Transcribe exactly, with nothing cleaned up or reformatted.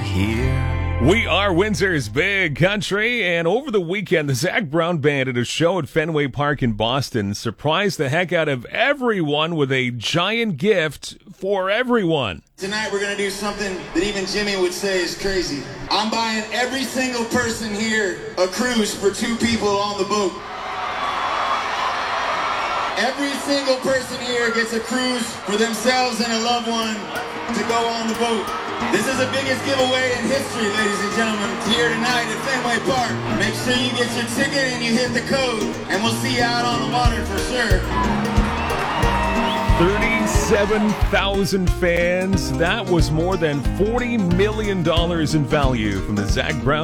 here. We are Windsor's Big Country, and over the weekend, the Zac Brown Band at a show at Fenway Park in Boston surprised the heck out of everyone with a giant gift for everyone. Tonight we're going to do something that even Jimmy would say is crazy. I'm buying every single person here a cruise for two people on the boat. Every single person here gets a cruise for themselves and a loved one to go on the boat. This is the biggest giveaway in history, ladies and gentlemen. Here tonight at Fenway Park. Make sure you get your ticket and you hit the code, and we'll see you out on the water for sure. thirty-seven thousand fans. That was more than forty million dollars in value from the Zac Brown